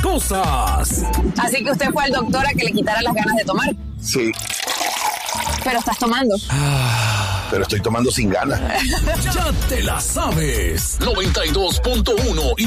cosas. Así que usted fue al doctor a que le quitara las ganas de tomar. Sí, Pero estás tomando. pero estoy tomando sin ganas. Ya te la sabes. 92.1